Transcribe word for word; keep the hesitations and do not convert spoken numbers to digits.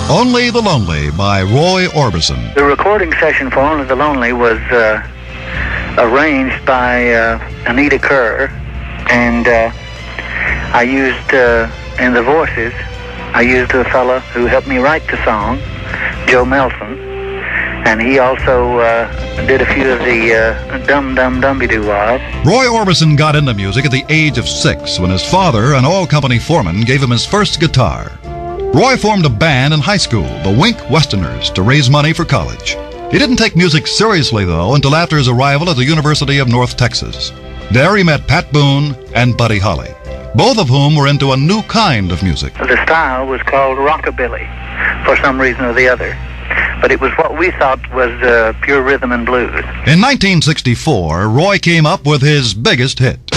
Only the Lonely by Roy Orbison. The recording session for Only the Lonely was uh, arranged by uh, Anita Kerr, and uh, I used, uh, in the voices, I used a fella who helped me write the song, Joe Melson, and he also uh, did a few of the uh, Dum Dum Dumby-Doo-Wop. Roy Orbison got into music at the age of six when his father, an oil company foreman, gave him his first guitar. Roy formed a band in high school, the Wink Westerners, to raise money for college. He didn't take music seriously, though, until after his arrival at the University of North Texas. There he met Pat Boone and Buddy Holly, both of whom were into a new kind of music. The style was called rockabilly for some reason or the other, but it was what we thought was uh, pure rhythm and blues. In nineteen sixty-four, Roy came up with his biggest hit.